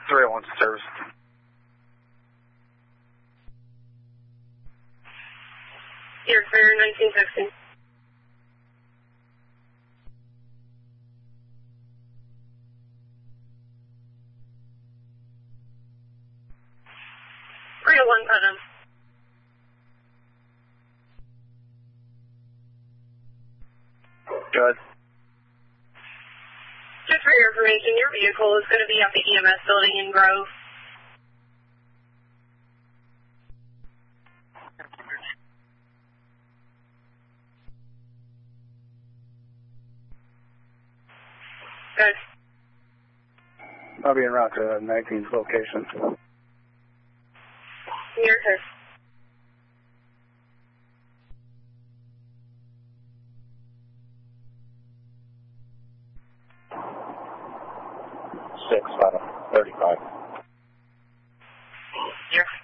301 service. Here, clear 1960. One Putnam. Good. Just for your information, your vehicle is going to be at the EMS building in Grove. Good. I'll be en route to 19's location. Your turn. Six, 35. Your